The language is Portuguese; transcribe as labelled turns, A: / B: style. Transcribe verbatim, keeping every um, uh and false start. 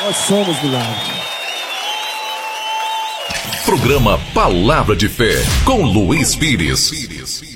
A: Nós somos milagre.
B: Programa Palavra de Fé com Luiz Pires.